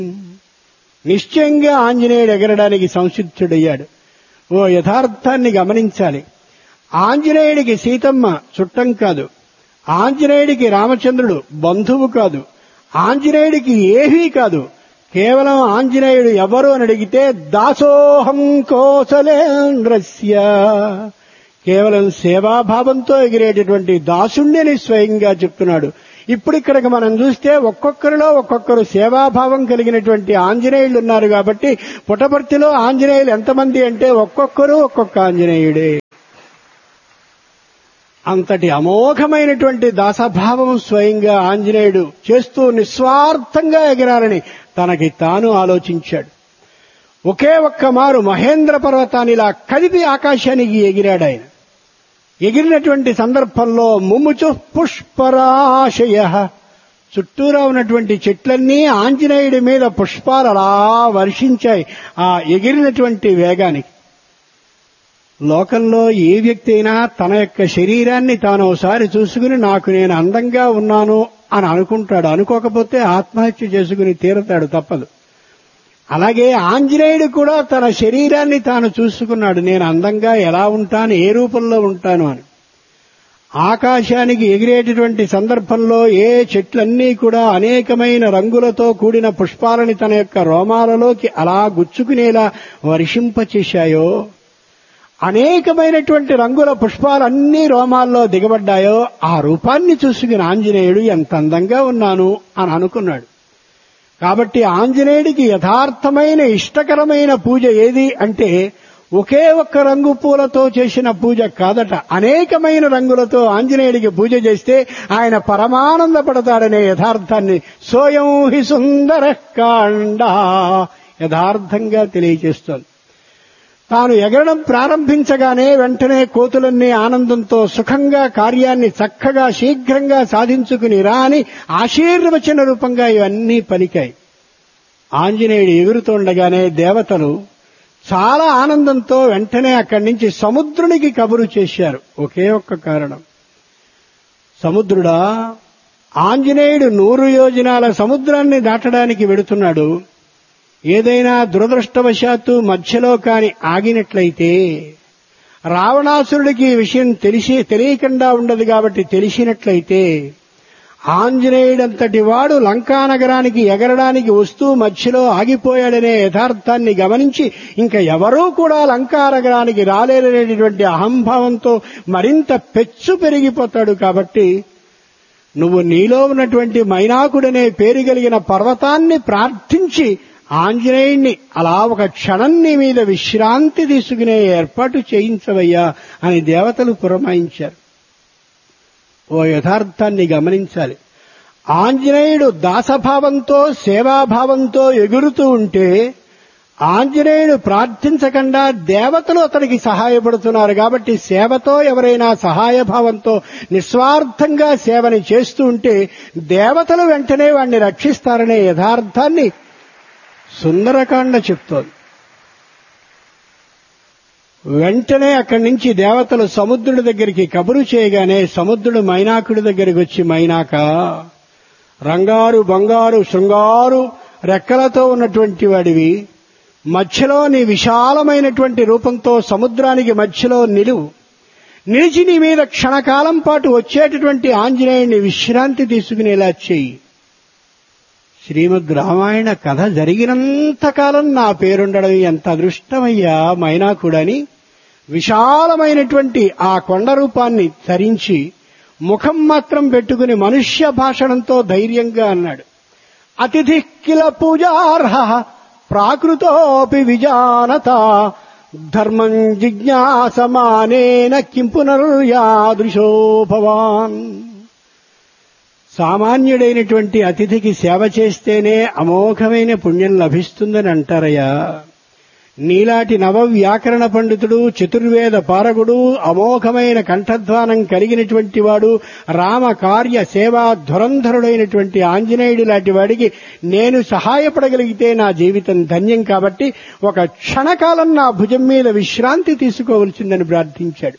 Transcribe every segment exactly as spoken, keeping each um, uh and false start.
నిశ్చయంగా ఆంజనేయుడు ఎగరడానికి సంసిద్ధుడయ్యాడు. ఓ యథార్థాన్ని గమనించాలి. ఆంజనేయుడికి సీతమ్మ చుట్టం కాదు, ఆంజనేయుడికి రామచంద్రుడు బంధువు కాదు, ఆంజనేయుడికి ఏమీ కాదు. కేవలం ఆంజనేయుడు ఎవరు అని అడిగితే దాసోహం కోసలేంద్రస్య, కేవలం సేవాభావంతో ఎగిరేటటువంటి దాసుణ్ణి స్వయంగా చెప్తున్నాడు. ఇప్పుడు ఇక్కడికి మనం చూస్తే ఒక్కొక్కరిలో ఒక్కొక్కరు సేవాభావం కలిగినటువంటి ఆంజనేయులు ఉన్నారు. కాబట్టి పుట్టపర్తిలో ఆంజనేయులు ఎంతమంది అంటే ఒక్కొక్కరు ఒక్కొక్క ఆంజనేయుడే. అంతటి అమోఘమైనటువంటి దాసభావం స్వయంగా ఆంజనేయుడు చేస్తూ నిస్వార్థంగా ఎగిరాలని తనకి తాను ఆలోచించాడు. ఒకే ఒక్క మారు మహేంద్ర పర్వతాన్ని ఇలా కదిపి ఆకాశానికి ఎగిరాడు ఆయన. ఎగిరినటువంటి సందర్భంలో ముముచు పుష్పరాశయ, చుట్టూరా ఉన్నటువంటి చెట్లన్నీ ఆంజనేయుడి మీద పుష్పాలు అలా వర్షించాయి ఆ ఎగిరినటువంటి వేగానికి. లోకంలో ఏ వ్యక్తి అయినా తన యొక్క శరీరాన్ని తాను ఒకసారి చూసుకుని నాకు నేను అందంగా ఉన్నాను అని అనుకుంటాడు. అనుకోకపోతే ఆత్మహత్య చేసుకుని తీరతాడు, తప్పదు. అలాగే ఆంజనేయుడు కూడా తన శరీరాన్ని తాను చూసుకున్నాడు, నేను అందంగా ఎలా ఉంటాను, ఏ రూపంలో ఉంటాను అని. ఆకాశానికి ఎగిరేటటువంటి సందర్భంలో ఏ చెట్లన్నీ కూడా అనేకమైన రంగులతో కూడిన పుష్పాలని తన యొక్క రోమాలలోకి అలా గుచ్చుకునేలా వర్షింపచేశాయో, అనేకమైనటువంటి రంగుల పుష్పాలన్నీ రోమాల్లో దిగబడ్డాయో, ఆ రూపాన్ని చూసుకుని ఆంజనేయుడు ఎంత అందంగా ఉన్నాను అని అనుకున్నాడు. కాబట్టి ఆంజనేయుడికి యథార్థమైన ఇష్టకరమైన పూజ ఏది అంటే ఒకే ఒక్క రంగు పూలతో చేసిన పూజ కాదట. అనేకమైన రంగులతో ఆంజనేయుడికి పూజ చేస్తే ఆయన పరమానందపడతాడనే యథార్థాన్ని సోయం హి సుందర కాండ యథార్థంగా తెలియజేస్తోంది. తాను ఎగరడం ప్రారంభించగానే వెంటనే కోతులన్నీ ఆనందంతో సుఖంగా కార్యాన్ని చక్కగా శీఘ్రంగా సాధించుకుని రా అని ఆశీర్వచన రూపంగా ఇవన్నీ పలికాయి. ఆంజనేయుడు ఎగురుతుండగానే దేవతలు చాలా ఆనందంతో వెంటనే అక్కడి నుంచి సముద్రునికి కబురు చేశారు. ఒకే ఒక్క కారణం, సముద్రుడా, ఆంజనేయుడు నూరు యోజనాల సముద్రాన్ని దాటడానికి వెడుతున్నాడు. ఏదైనా దురదృష్టవశాత్తు మధ్యలో కాని ఆగినట్లయితే, రావణాసురుడికి ఈ విషయం తెలిసి తెలియకుండా ఉండదు కాబట్టి తెలిసినట్లయితే, ఆంజనేయుడంతటి వాడు లంకానగరానికి ఎగరడానికి వస్తూ మధ్యలో ఆగిపోయాడనే యథార్థాన్ని గమనించి ఇంకా ఎవరూ కూడా లంకానగరానికి రాలేరనేటువంటి అహంభావంతో మరింత పెచ్చు పెరిగిపోతాడు. కాబట్టి నువ్వు నీలో ఉన్నటువంటి మైనాకుడనే పేరు కలిగిన పర్వతాన్ని ప్రార్థించి ఆంజనేయుణ్ణి అలా ఒక క్షణం నీ మీద విశ్రాంతి తీసుకునే ఏర్పాటు చేయించవయ్యా అని దేవతలు పురమాయించారు. ఓ యథార్థాన్ని గమనించాలి. ఆంజనేయుడు దాసభావంతో సేవాభావంతో ఎగురుతూ ఉంటే ఆంజనేయుడు ప్రార్థించకుండా దేవతలు అతనికి సహాయపడుతున్నారు. కాబట్టి సేవతో ఎవరైనా సహాయభావంతో నిస్వార్థంగా సేవని చేస్తూ ఉంటే దేవతలు వెంటనే వాణ్ణి రక్షిస్తారనే యథార్థాన్ని సుందరకాండ చెప్తోంది. వెంటనే అక్కడి నుంచి దేవతలు సముద్రుడి దగ్గరికి కబురు చేయగానే సముద్రుడు మైనాకుడి దగ్గరికి వచ్చి, మైనాక, రంగారు బంగారు శృంగారు రెక్కలతో ఉన్నటువంటి వాడివి, మధ్యలో నీ విశాలమైనటువంటి రూపంతో సముద్రానికి మధ్యలో నిలువు, నిలిచి నీ మీద క్షణకాలం పాటు వచ్చేటటువంటి ఆంజనేయుడిని విశ్రాంతి తీసుకునేలా చేయి. శ్రీమద్ రామాయణ కథ జరిగినంతకాలం నా పేరుండడం ఎంత అదృష్టమయ్యా మైనాకుడని విశాలమైనటువంటి ఆ కొండ రూపాన్ని ధరించి ముఖం మాత్రం పెట్టుకుని మనుష్య భాషణంతో ధైర్యంగా అన్నాడు, అతిథి కిల పూజార్హ ప్రాకృతోపి విజానత ధర్మం జిజ్ఞాసమానేన కిం పునర్యాదృశో భవాన్. సామాన్యుడైనటువంటి అతిథికి సేవ చేస్తేనే అమోఘమైన పుణ్యం లభిస్తుందని అంటారయ్యా. నీలాంటి నవ వ్యాకరణ పండితుడు, చతుర్వేద పారగుడు, అమోఘమైన కంఠధ్వానం కలిగినటువంటి వాడు, రామ కార్య సేవా ధురంధరుడైనటువంటి ఆంజనేయుడు లాంటి వాడికి నేను సహాయపడగలిగితే నా జీవితం ధన్యం. కాబట్టి ఒక క్షణకాలం నా భుజం మీద విశ్రాంతి తీసుకోవలసిందని ప్రార్థించాడు.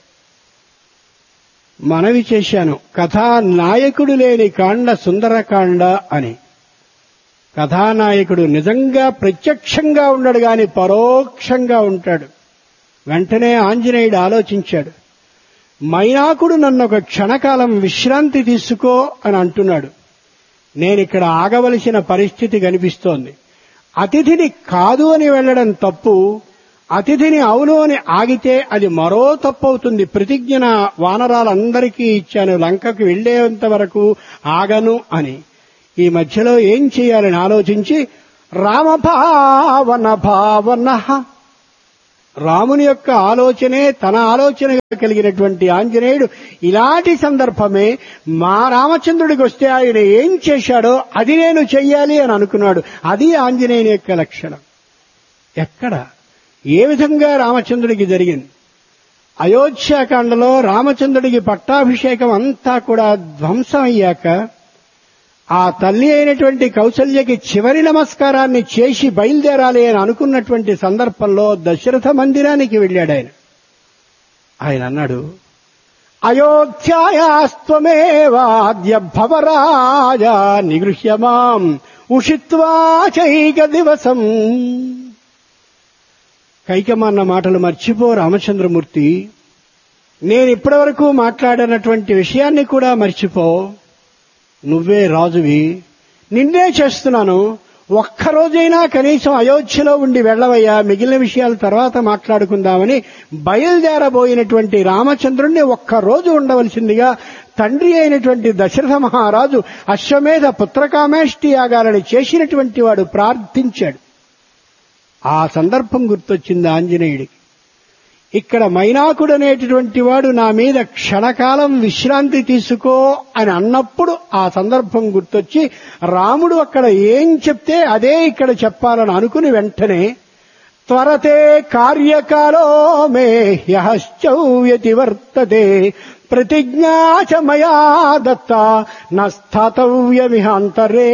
మనవి చేశాను, కథా నాయకుడు లేని కాండ సుందరకాండ అని. కథానాయకుడు నిజంగా ప్రత్యక్షంగా ఉండడు గాని పరోక్షంగా ఉంటాడు. వెంటనే ఆంజనేయుడు ఆలోచించాడు. మైనాకుడు నన్ను ఒక క్షణకాలం విశ్రాంతి తీసుకో అని అంటున్నాడు. నేనిక్కడ ఆగవలసిన పరిస్థితి కనిపిస్తోంది. అతిథిని కాదు అని వెళ్లడం తప్పు, అతిథిని అవును అని ఆగితే అది మరో తప్పు అవుతుంది. ప్రతిజ్ఞ నా వానరాలందరికీ ఇచ్చాను, లంకకు వెళ్లేంత వరకు ఆగను అని. ఈ మధ్యలో ఏం చేయాలని ఆలోచించి రామభావన భావన, రాముని యొక్క ఆలోచనే తన ఆలోచనగా కలిగినటువంటి ఆంజనేయుడు ఇలాంటి సందర్భమే మా రామచంద్రుడికి వస్తే ఆయన ఏం చేశాడో అది నేను చెయ్యాలి అని అనుకున్నాడు. అది ఆంజనేయుని యొక్క లక్షణం. ఎక్కడ ఏ విధంగా రామచంద్రుడికి జరిగింది? అయోధ్యాకాండలో రామచంద్రుడికి పట్టాభిషేకం అంతా కూడా ధ్వంసం అయ్యాక ఆ తల్లి అయినటువంటి కౌసల్యకి చివరి నమస్కారాన్ని చేసి బయలుదేరాలి అని అనుకున్నటువంటి సందర్భంలో దశరథ మందిరానికి వెళ్ళాడు ఆయన. ఆయన అన్నాడు, అయోధ్యాయాస్త్వమేవాద్య భవరాజా నిగృహ్యమాం ఉషిత్వా చైక దివసం. కైకమన్న మాటలు మర్చిపో రామచంద్రమూర్తి, నేను ఇప్పటివరకు మాట్లాడినటువంటి విషయాన్ని కూడా మర్చిపో. నువ్వే రాజువి, నిన్నే చేస్తున్నాను. ఒక్కరోజైనా కనీసం అయోధ్యలో ఉండి వెళ్ళవయ్యా, మిగిలిన విషయాలు తర్వాత మాట్లాడుకుందామని బయలుదేరబోయినటువంటి రామచంద్రుణ్ణి ఒక్కరోజు ఉండవలసిందిగా తండ్రి అయినటువంటి దశరథ మహారాజు అశ్వమేధ పుత్రకామేష్టి యాగాలని చేసినటువంటి వాడు ప్రార్థించాడు. ఆ సందర్భం గుర్తొచ్చింది ఆంజనేయుడికి. ఇక్కడ మైనాకుడు అనేటటువంటి వాడు నా మీద క్షణకాలం విశ్రాంతి తీసుకో అని అన్నప్పుడు ఆ సందర్భం గుర్తొచ్చి రాముడు అక్కడ ఏం చెప్తే అదే ఇక్కడ చెప్పాలని అనుకుని వెంటనే త్వరతే కార్యకాలో మే హ్యశ్చౌయతి వర్తతే ప్రతిజ్ఞా చ మయా దత్త నస్థాతవ్యమిహాంతరే.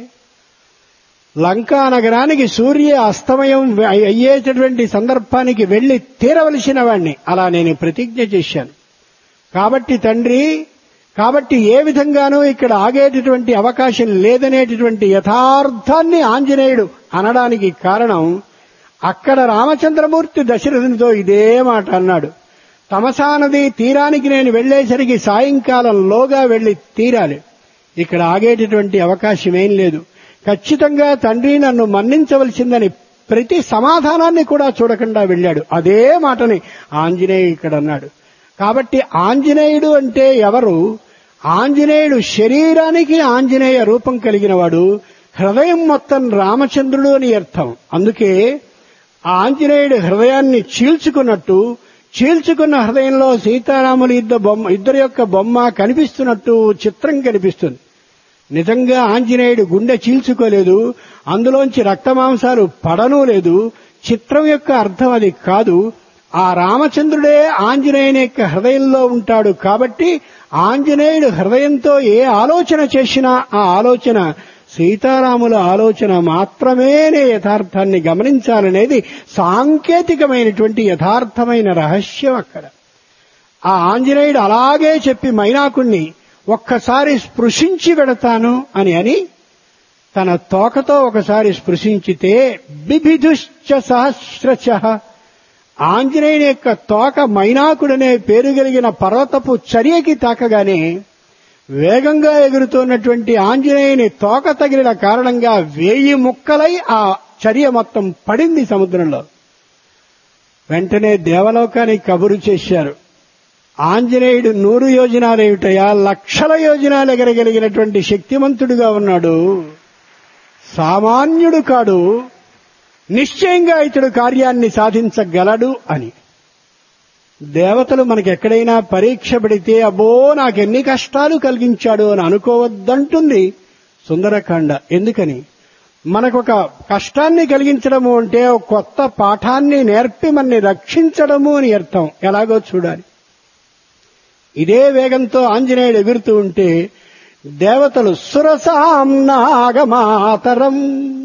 లంకా నగరానికి సూర్య అస్తమయం అయ్యేటటువంటి సందర్భానికి వెళ్లి తీరవలసిన వాణ్ణి, అలా నేను ప్రతిజ్ఞ చేశాను. కాబట్టి తండ్రి, కాబట్టి ఏ విధంగానూ ఇక్కడ ఆగేటటువంటి అవకాశం లేదనేటటువంటి యథార్థాన్ని ఆంజనేయుడు అనడానికి కారణం, అక్కడ రామచంద్రమూర్తి దశరథునితో ఇదే మాట అన్నాడు. తమసా నది తీరానికి నేను వెళ్లేసరికి సాయంకాలంలోగా వెళ్లి తీరాలి, ఇక్కడ ఆగేటటువంటి అవకాశం ఏం లేదు. ఖచ్చితంగా తండ్రి నన్ను మన్నించవలసిందని ప్రతి సమాధానాన్ని కూడా చూడకుండా వెళ్ళాడు. అదే మాటని ఆంజనేయుడు ఇక్కడ అన్నాడు. కాబట్టి ఆంజనేయుడు అంటే ఎవరు? ఆంజనేయుడు శరీరానికి ఆంజనేయ రూపం కలిగిన వాడు, హృదయం మొత్తం రామచంద్రుడు అని అర్థం. అందుకే ఆంజనేయుడు హృదయాన్ని చీల్చుకున్నట్టు, చీల్చుకున్న హృదయంలో సీతారాముల ఇద్దరు బొమ్మ ఇద్దరి యొక్క బొమ్మ కనిపిస్తున్నట్టు చిత్రం కనిపిస్తుంది. నిజంగా ఆంజనేయుడు గుండె చీల్చుకోలేదు, అందులోంచి రక్తమాంసాలు పడనూ లేదు. చిత్రం యొక్క అర్థం అది కాదు. ఆ రామచంద్రుడే ఆంజనేయుని యొక్క హృదయంలో ఉంటాడు. కాబట్టి ఆంజనేయుడు హృదయంతో ఏ ఆలోచన చేసినా ఆ ఆలోచన సీతారాముల ఆలోచన మాత్రమేనే యథార్థాన్ని గమనించాలనేది సాంకేతికమైనటువంటి యథార్థమైన రహస్యం అక్కడ. ఆ ఆంజనేయుడు అలాగే చెప్పి మైనాకుణ్ణి ఒక్కసారి స్పృశించి వెడతాను అని అని తన తోకతో ఒకసారి స్పృశించితే బిభిదుశ్చ సహస్రచ, ఆంజనేయుని యొక్క తోక మైనాకుడనే పేరు కలిగిన పర్వతపు చర్యకి తాకగానే వేగంగా ఎగురుతున్నటువంటి ఆంజనేయుని తోక తగిలిన కారణంగా వేయి ముక్కలై ఆ చర్య మొత్తం పడింది సముద్రంలో. వెంటనే దేవలోకానికి కబురు చేశారు, ఆంజనేయుడు నూరు యోజనాలేమిటయా, లక్షల యోజనాలు ఎగరగలిగినటువంటి శక్తిమంతుడుగా ఉన్నాడు, సామాన్యుడు కాడు, నిశ్చయంగా ఇతడు కార్యాన్ని సాధించగలడు అని. దేవతలు మనకెక్కడైనా పరీక్ష పడితే అబ్బో నాకెన్ని కష్టాలు కలిగించాడు అని అనుకోవద్దంటుంది సుందరకాండ. ఎందుకని? మనకొక కష్టాన్ని కలిగించడము అంటే ఒక కొత్త పాఠాన్ని నేర్పి మనని రక్షించడము అని అర్థం. ఎలాగో చూడాలి. ఇదే వేగంతో ఆంజనేయుడు ఎగురుతూ ఉంటే దేవతలు సురసాం నాగమాతరం,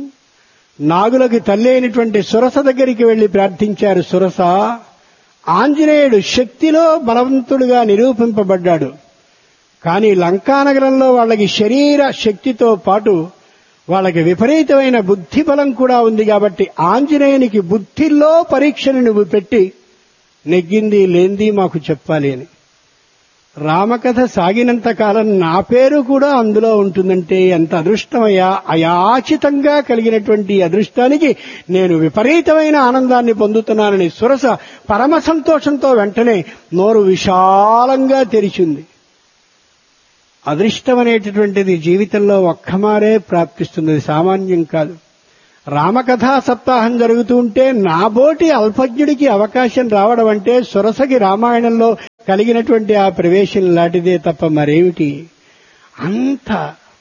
నాగులకి తల్లి అయినటువంటి సురస దగ్గరికి వెళ్లి ప్రార్థించారు. సురస, ఆంజనేయుడు శక్తిలో బలవంతుడుగా నిరూపింపబడ్డాడు. కానీ లంకానగరంలో వాళ్ళకి శరీర శక్తితో పాటు వాళ్ళకి విపరీతమైన బుద్ధి బలం కూడా ఉంది కాబట్టి ఆంజనేయునికి బుద్ధిలో పరీక్షను నువ్వు పెట్టి నెగ్గింది లేంది మాకు చెప్పాలి అని. రామకథ సాగినంత కాలం నా పేరు కూడా అందులో ఉంటుందంటే ఎంత అదృష్టమయ్యా. అయాచితంగా కలిగినటువంటి అదృష్టానికి నేను విపరీతమైన ఆనందాన్ని పొందుతున్నానని సురస పరమ సంతోషంతో వెంటనే నోరు విశాలంగా తెరిచింది. అదృష్టం అనేటటువంటిది జీవితంలో ఒక్కమారే ప్రాప్తిస్తుంది, సామాన్యం కాదు. రామకథా సప్తాహం జరుగుతూ ఉంటే నాబోటి అల్పజ్ఞుడికి అవకాశం రావడం అంటే సురసకి రామాయణంలో కలిగినటువంటి ఆ ప్రవేశం లాంటిదే తప్ప మరేమిటి. అంత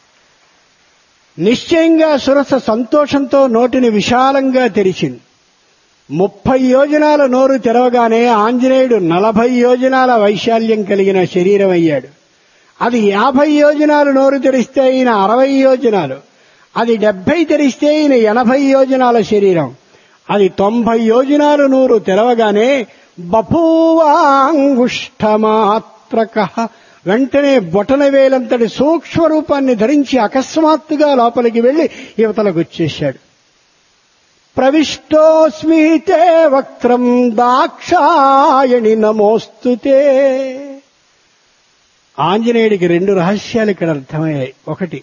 నిశ్చయంగా సురస సంతోషంతో నోటిని విశాలంగా తెరిచింది. ముప్పై యోజనాల నోరు తెరవగానే ఆంజనేయుడు నలభై యోజనాల వైశాల్యం కలిగిన శరీరం అయ్యాడు. అది యాభై యోజనాలు నోరు తెరిస్తే ఈయన అరవై యోజనాలు, అది డెబ్బై తెరిస్తే ఈయన ఎనభై యోజనాల శరీరం, అది తొంభై యోజనాలు నోరు తెరవగానే బభూవాంగుష్ఠమాత్రక వెంటనే బొటన వేలంతటి సూక్ష్మ రూపాన్ని ధరించి అకస్మాత్తుగా లోపలికి వెళ్లి యువతలకు వచ్చేశాడు. ప్రవిష్టోస్మితే వక్త్రం దాక్షాయణి నమోస్తుతే. ఆంజనేయుడికి రెండు రహస్యాలు ఇక్కడ అర్థమయ్యాయి. ఒకటి,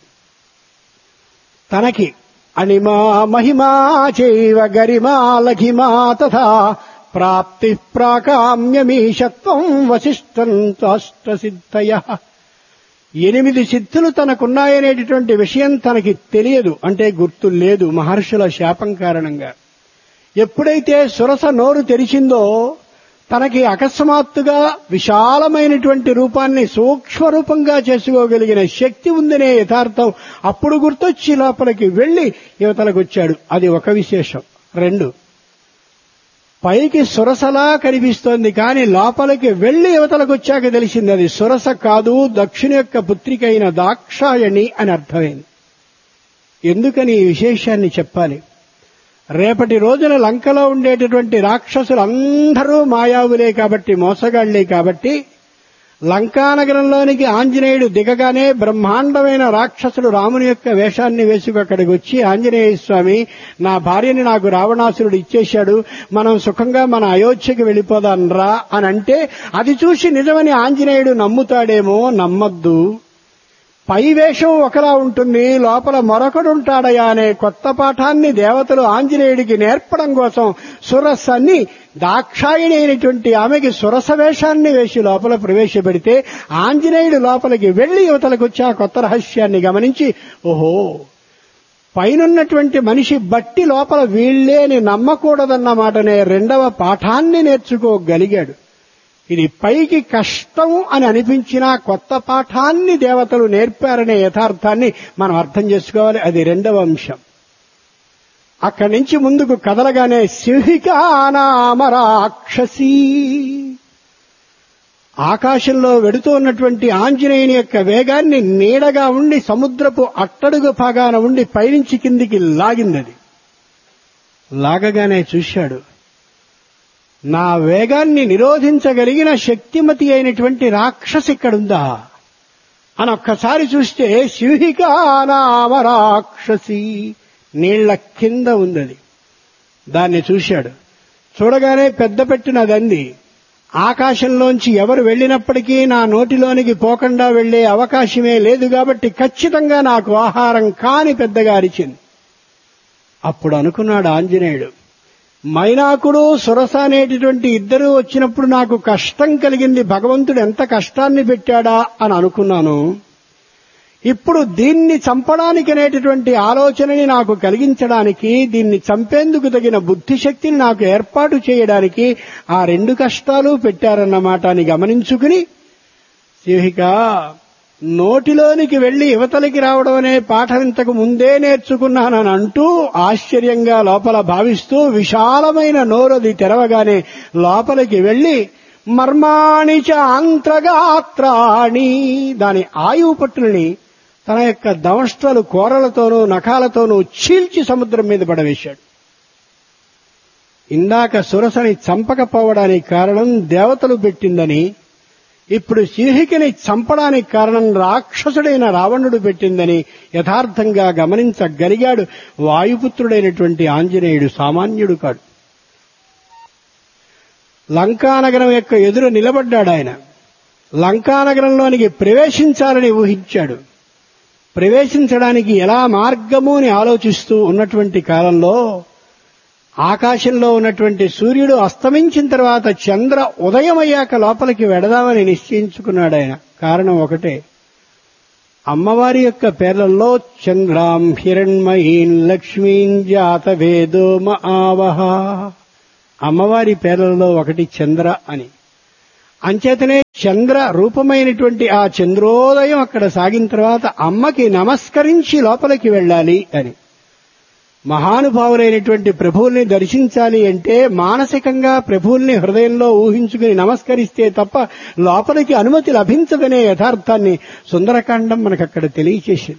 తనకి అణిమా మహిమా చైవ గరిమా లఘిమా తథా ప్రాప్తి ప్రాకామ్యమీశత్వం వశిష్ఠం త్వాష్టసిద్ధయః. ఎనిమిది సిద్ధులు తనకున్నాయనేటటువంటి విషయం తనకి తెలియదు, అంటే గుర్తు లేదు మహర్షుల శాపం కారణంగా. ఎప్పుడైతే సురస నోరు తెరిచిందో తనకి అకస్మాత్తుగా విశాలమైనటువంటి రూపాన్ని సూక్ష్మరూపంగా చేసుకోగలిగిన శక్తి ఉందనే యథార్థం అప్పుడు గుర్తొచ్చి లోపలికి వెళ్లి యువతలకు వచ్చాడు. అది ఒక విశేషం. రెండు, పైకి సురసలా కనిపిస్తోంది కానీ లోపలికి వెళ్లి యువతలకు వచ్చాక తెలిసింది అది సురస కాదు, దక్షుని యొక్క పుత్రిక అయిన దాక్షాయణి అని అర్థమైంది. ఎందుకని ఈ విశేషాన్ని చెప్పాలి? రేపటి రోజున లంకలో ఉండేటటువంటి రాక్షసులందరూ మాయావులే కాబట్టి, మోసగాళ్లే కాబట్టి, లంకానగరంలోనికి ఆంజనేయుడు దిగగానే బ్రహ్మాండమైన రాక్షసుడు రాముని యొక్క వేషాన్ని వేసుకు అక్కడికి వచ్చి, ఆంజనేయ స్వామి నా భార్యని నాకు రావణాసురుడు ఇచ్చేశాడు, మనం సుఖంగా మన అయోధ్యకి వెళ్ళిపోదాం రా అని అంటే అది చూసి నిజమని ఆంజనేయుడు నమ్ముతాడేమో, నమ్మద్దు. పై వేషం ఒకలా ఉంటుంది, లోపల మరొకడుంటాడయా అనే కొత్త పాఠాన్ని దేవతలు ఆంజనేయుడికి నేర్పడం కోసం సురసని దాక్షాయిణి అయినటువంటి ఆమెకి సురస వేషాన్ని వేసి లోపల ప్రవేశపెడితే ఆంజనేయుడు లోపలికి వెళ్లి యువతలకు వచ్చి ఆ కొత్త రహస్యాన్ని గమనించి, ఓహో పైనున్నటువంటి మనిషి బట్టి లోపల వీళ్లే అని నమ్మకూడదన్నమాటనే రెండవ పాఠాన్ని నేర్చుకోగలిగాడు. ఇది పైకి కష్టం అని అనిపించినా కొత్త పాఠాన్ని దేవతలు నేర్పారనే యథార్థాన్ని మనం అర్థం చేసుకోవాలి. అది రెండవ అంశం. అక్కడి నుంచి ముందుకు కదలగానే సింహికా నామ రాక్షసి, ఆకాశంలో వెడుతూ ఉన్నటువంటి ఆంజనేయుని యొక్క వేగాన్ని నీడగా ఉండి సముద్రపు అట్టడుగు భాగాన ఉండి పైనుంచి కిందికి లాగిందది. లాగగానే చూశాడు, నా వేగాన్ని నిరోధించగలిగిన శక్తిమతి అయినటువంటి రాక్షసి ఇక్కడుందా అని ఒక్కసారి చూస్తే సింహికా నామ రాక్షసి నీళ్ల కింద ఉందది. దాన్ని చూశాడు. చూడగానే పెద్ద పెట్టినదంది, ఆకాశంలోంచి ఎవరు వెళ్ళినప్పటికీ నా నోటిలోనికి పోకుండా వెళ్లే అవకాశమే లేదు కాబట్టి ఖచ్చితంగా నాకు ఆహారం కాని పెద్దగా అరిచింది. అప్పుడు అనుకున్నాడు ఆంజనేయుడు, మైనాకుడు సురస అనేటటువంటి ఇద్దరూ వచ్చినప్పుడు నాకు కష్టం కలిగింది, భగవంతుడు ఎంత కష్టాన్ని పెట్టాడా అని అనుకున్నాను. ఇప్పుడు దీన్ని చంపడానికి అనేటటువంటి ఆలోచనని నాకు కలిగించడానికి, దీన్ని చంపేందుకు తగిన బుద్ధిశక్తిని నాకు ఏర్పాటు చేయడానికి ఆ రెండు కష్టాలు పెట్టారన్నమాట అని గమనించుకుని, సింహిక నోటిలోనికి వెళ్లి యువతలికి రావడం అనే పాఠం ఇంతకు ముందే నేర్చుకున్నానని అంటూ ఆశ్చర్యంగా లోపల భావిస్తూ విశాలమైన నోరది తెరవగానే లోపలికి వెళ్లి మర్మాణి చ అంత్రగాత్రాణి, దాని ఆయువు పట్టులని తన యొక్క దంష్ట్రలు కోరలతోనూ నఖాలతోనూ చీల్చి సముద్రం మీద పడవేశాడు. ఇందాక సురసని చంపకపోవడానికి కారణం దేవతలు పెట్టిందని, ఇప్పుడు సీహికని చంపడానికి కారణం రాక్షసుడైన రావణుడు పెట్టిందని యథార్థంగా గమనించగలిగాడు వాయుపుత్రుడైనటువంటి ఆంజనేయుడు. సామాన్యుడు కాడు. లంకానగరం యొక్క ఎదురు నిలబడ్డాడు ఆయన. లంకానగరంలోనికి ప్రవేశించాలని ఊహించాడు. ప్రవేశించడానికి ఎలా మార్గము అని ఆలోచిస్తూ ఉన్నటువంటి కాలంలో ఆకాశంలో ఉన్నటువంటి సూర్యుడు అస్తమించిన తర్వాత చంద్ర ఉదయమయ్యాక లోపలికి వెడదామని నిశ్చయించుకున్నాడు ఆయన. కారణం ఒకటే, అమ్మవారి యొక్క పేర్లలో చంద్రాం హిరణ్మయీన్ లక్ష్మీం జాతవేదో మఆవహ, అమ్మవారి పేర్లలో ఒకటి చంద్ర అని. అంచేతనే చంద్ర రూపమైనటువంటి ఆ చంద్రోదయం అక్కడ సాగిన తర్వాత అమ్మకి నమస్కరించి లోపలికి వెళ్ళాలి అని. మహానుభావులైనటువంటి ప్రభువుల్ని దర్శించాలి అంటే మానసికంగా ప్రభువుల్ని హృదయంలో ఊహించుకుని నమస్కరిస్తే తప్ప లోపలికి అనుమతి లభించదనే యథార్థాన్ని సుందరకాండం మనకక్కడ తెలియచేసింది.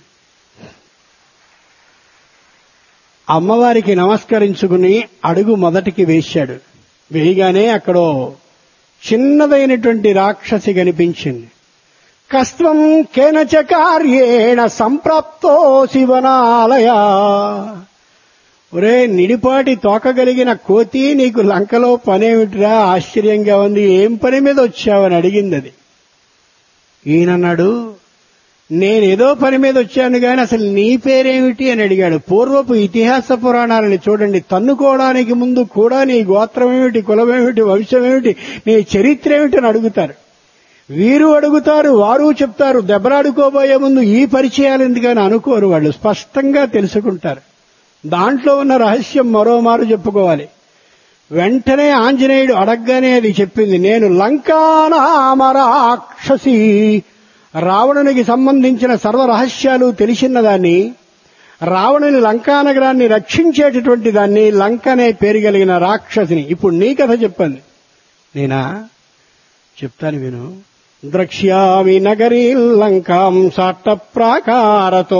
అమ్మవారికి నమస్కరించుకుని అడుగు మొదటికి వేశాడు. వేయగానే అక్కడ చిన్నదైనటువంటి రాక్షసి కనిపించింది. కస్త్వం కేనచ కార్యేణ సంప్రాప్తో శివనాలయ, ఒరే నిడిపాటి తోకగలిగిన కోతి, నీకు లంకలో పనేమిటిరా, ఆశ్చర్యంగా ఉంది, ఏం పని మీద వచ్చావని అడిగింది అది. ఈయనన్నాడు, నేనేదో పని మీద వచ్చాను గాని అసలు నీ పేరేమిటి అని అడిగాడు. పూర్వపు ఇతిహాస పురాణాలని చూడండి, తన్నుకోవడానికి ముందు కూడా నీ గోత్రమేమిటి, కులమేమిటి, వంశమేమిటి, నీ చరిత్ర ఏమిటి అని అడుగుతారు. వీరు అడుగుతారు, వారు చెప్తారు. దెబ్బలాడుకోబోయే ముందు ఈ పరిచయాలు ఎందుకని అనుకోరు. వాళ్ళు స్పష్టంగా తెలుసుకుంటారు. దాంట్లో ఉన్న రహస్యం మరోమారు చెప్పుకోవాలి. వెంటనే ఆంజనేయుడు అడగ్గానే అది చెప్పింది. నేను లంకానామరాక్షసి, రావణునికి సంబంధించిన సర్వ రహస్యాలు తెలిసినదాన్ని, రావణుని లంకానగరాన్ని రక్షించేటటువంటి దాన్ని, లంక అనే పేరు కలిగిన రాక్షసిని. ఇప్పుడు నీ కథ చెప్పండి. నేనా చెప్తాను విను. ద్రక్ష్యామి నగరీ లంకాం సాట్ట ప్రాకారతో